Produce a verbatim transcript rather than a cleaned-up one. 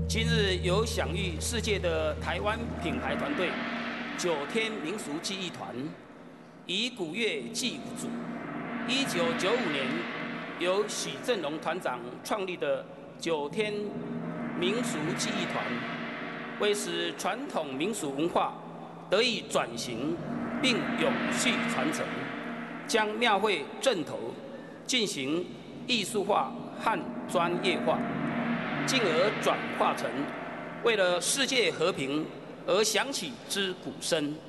今日有享誉世界的台湾品牌团队九天民俗技艺团，以古乐祭祖。一九九五年由许正荣团长创立的九天民俗技艺团，为使传统民俗文化得以转型并永续传承，将庙会阵头进行艺术化和专业化，进而转化成为了世界和平而响起之鼓声。